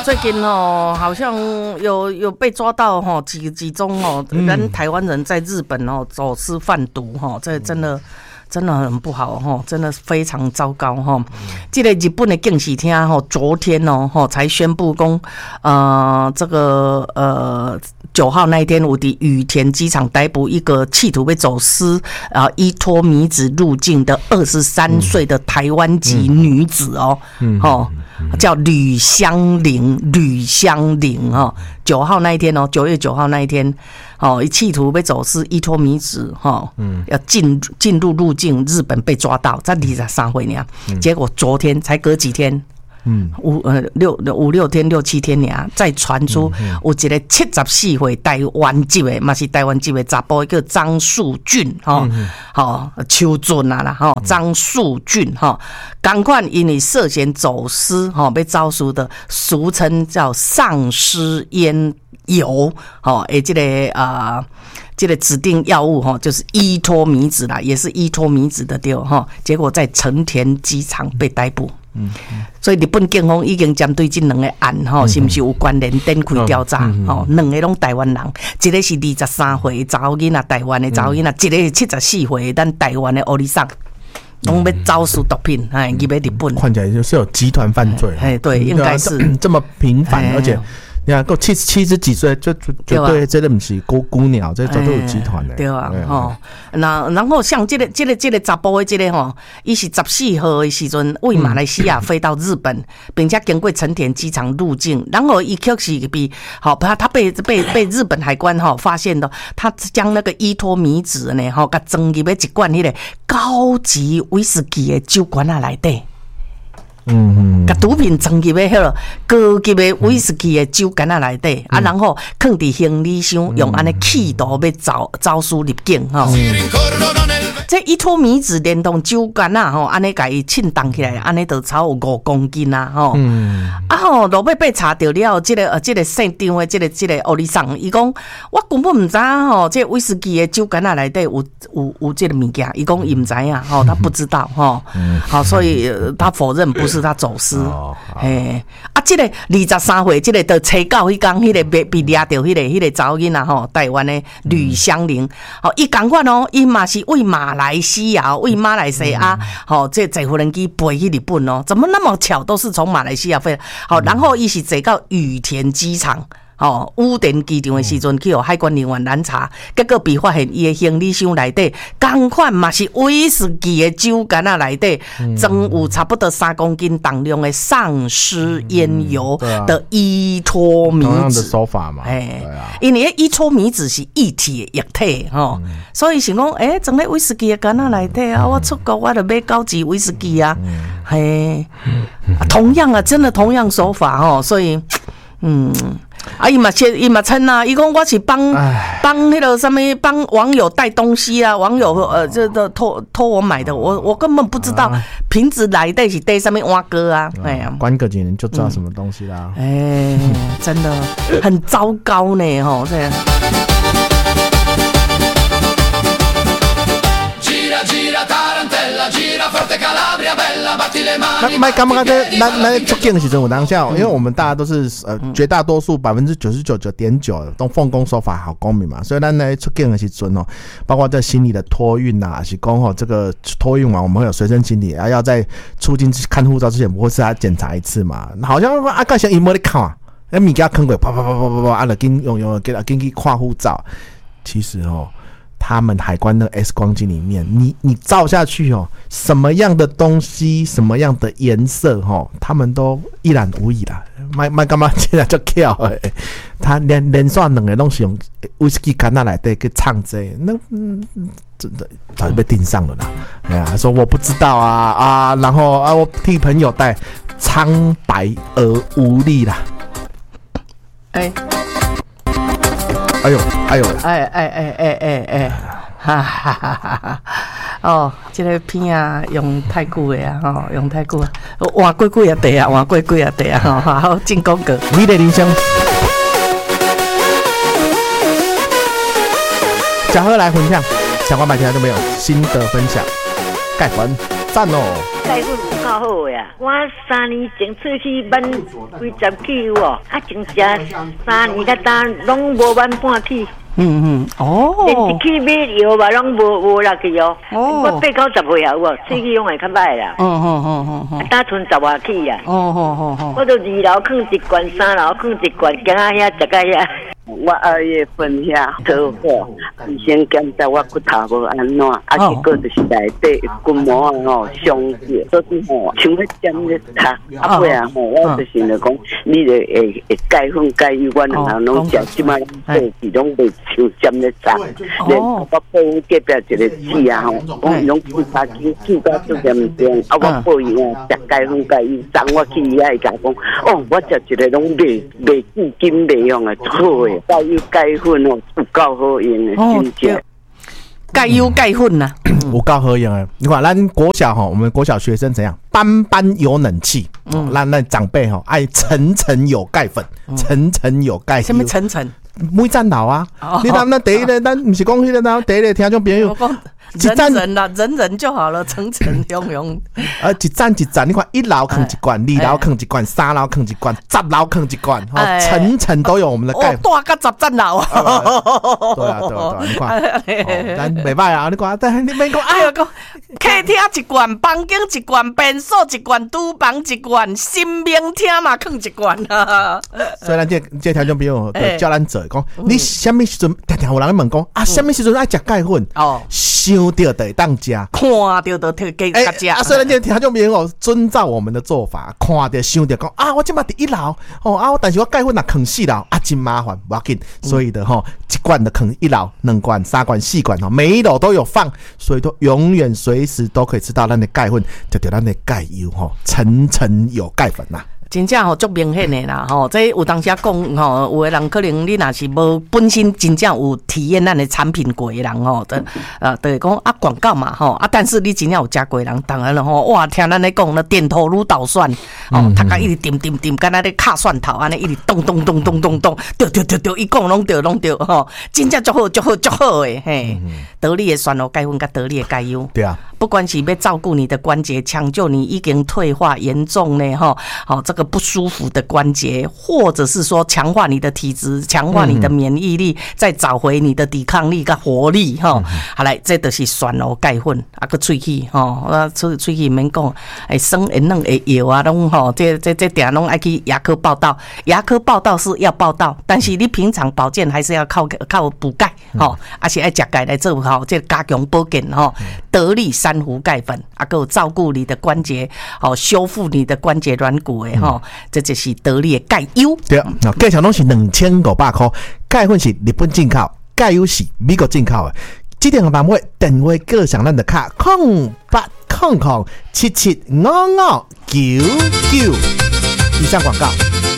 最近哦，好像有被抓到哈，几宗哦，咱台湾人在日本哦走私贩毒哈，这真的很不好哈，真的非常糟糕哈。这个日本的警视厅哈，昨天哦才宣布公这个9号那一天，有伫羽田机场逮捕一个企图被走私依托米子入境的23岁的台湾籍女子哦，叫吕香玲哦。9号那一天哦，9月9号那一天哦，企图被走私依托米子要进入境日本被抓到，才23岁呢，结果昨天才隔几天。5-6天、6-7天尔，再传出有一个74岁台湾籍的，嘛是台湾籍的查甫叫张树俊邱俊啊啦张树俊同款因为涉嫌走私被招赎的，俗称叫丧尸烟油这个指定药物就是依托米子啦，也是依托米子的对结果在成田机场被逮捕。所以日本警方已经针对这两个案是不是有关联展开调查两个拢台湾人，一个是23岁查某囡仔，台湾的查某囡仔，一个是74岁咱台湾的欧里桑，拢要招数毒品入去日本， 看起来就是有集团犯罪。 对，应该是这么频繁，而且你看，够70几岁就绝对这个不是孤鸟，这绝对有集团的。 对啊，然后像这个查甫的这个伊是14号的时阵为马来西亚飞到日本，并且经过成田机场入境，然后伊确实他被日本海关发现的，他将那个依托米子呢甲装入一罐迄个高级威士忌的酒罐啊内底。把毒品装入去迄个高级的威士忌的酒罐仔内底然后放伫行李箱，用安尼企图要招赎入境这依托米子连同酒罐安尼甲伊称重起来，安尼就超有5公斤落尾被查到了，这个现场的这个欧里桑，伊讲我根本唔知这威士忌的酒罐仔内底有这个物件，伊讲伊唔知他不知道所以他否认不是他走私这个23岁这个就找到迄天迄个被抓到迄个查某囡仔台湾的吕香玲伊同款伊嘛是为马来西亚这坐无人机飞去日本怎么那么巧都是从马来西亚飞然后伊是坐到羽田机场羽田机场的时阵去海关人员拦查，结果被发现伊的行李箱内底同款嘛是威士忌的酒罐仔内底装有差不多3公斤重量的丧尸烟油的依托米子。同样的手法嘛， 因为依托米子是液体的液体所以想讲装在威士忌的罐仔内底我出国我就买高级威士忌同样真的同样手法所以伊嘛称伊讲我是帮迄个什么帮网友带东西网友这个托我买的，我根本不知道瓶子内底是带什么碗糕关个几年就知道什么东西啦。 真的很糟糕呢这样。 那感觉咱出境的时阵有当下，因为我们大家都是绝大多数99.9%都奉公守法好公民嘛，所以咱在出境的时阵包括在行李的托运还是讲这个托运完我们会有随身行李要在出境看护照之前不会是要检查一次嘛？好像刚才伊没在看物件坑过啪啪啪啪啪啪，用给去看护照，其实他们海关的 X 光机里面，你照下去什么样的东西，什么样的颜色他们都一览无遗啦。卖干嘛现在就巧他连续2个都是用威士忌罐仔内底去唱这，那真的早就被盯上了啦。他说我不知道然后我替朋友带，苍白而无力啦。哎呦！ 哈哈哈哈！这个片用太久的用太久换过几啊地好进广告。 你的人生，小贺来分享，相关买起来都没有心得分享。 钙粉，赞哦！ 钙粉有够好的啊！我3年前出去慢几10起哦，真正3年甲单拢无慢半起。连一起买药吧，拢无落去哦。我8、9、10岁啊，有无？喙齿拢会较歹啦。打剩10外起啊。我就2楼放一罐，3楼放一罐，行啊遐食到遐。 我2月份遐车祸，医生检查我骨头无安怎，结果就是内底筋膜伤裂，所以像要针咧插，尾我就是来讲，你就会钙粉钙油，我两项拢食，即摆是拢袂像针咧插，连我报隔壁一个姊啊讲伊拢检查检到足严重，我报伊食钙粉钙油，昨我去伊遐伊甲讲，我食一个拢袂记金袂用的，好诶。钙油钙粉有够好用的，真正。 钙油钙粉呐， 有够好用的。你看，咱国小我们国小学生怎样？班班有冷气，咱长辈爱层层有钙粉，层层有钙油。 什么层层？ 每站楼啊！你咱第一个，咱不是讲迄个，第一个听众朋友， 人啦，人就好了，层层拥拥。 一站一站，你看1楼放一罐，2楼放一罐，3楼放一罐，10楼放一罐，层层都有我们的钙。 大到10站楼。 对啊，你看，咱袂歹啊！你看，但你免讲， 哎呦，客厅一罐，房间一罐，便所一罐，厨房一罐，新明厅嘛放一罐啊。 所以咱这听众朋友叫咱做。讲你什么时阵常常有人问讲什么时阵爱食钙粉？想到就会当食， 看到就加食。 所以咱这听众朋友遵照我们的做法，看到想到讲我即马伫1楼但是我钙粉若放4楼真麻烦，不要紧。所以的一罐的放1楼，2罐、3罐、4罐每一楼都有放，所以都永远随时都可以吃到咱的钙粉，就对咱的钙油层层有钙粉呐。 真正足明显的啦这有当时讲有的人可能你若是无本身真正有体验咱的产品过的人就是讲广告嘛但是你真正有食过的人，当然了哇，听咱咧讲那点头如捣蒜他甲一直点，敢若咧敲蒜头安尼一直咚，对，伊讲拢对真正足好的嘿，得力的酸钙粉甲得力的钙油， 对啊， 不管是要照顾你的关节，抢救你已经退化严重呢这个不舒服的关节，或者是说强化你的体质，强化你的免疫力，再找回你的抵抗力跟活力好来，这就是酸钙粉个喙齿喙齿免讲酸会软的药啊拢这定拢爱去牙科报道，牙科报道是要报道，但是你平常保健还是要靠补钙而且爱食钙来做这加强保健得力珊瑚钙粉还有照顾你的关节修复你的关节软骨的这就是得力的钙油。 对啊，价钱拢是2500块，钙粉是日本进口，钙油是美国进口的。这电话单位电话各上咱的卡0800775599。以上广告。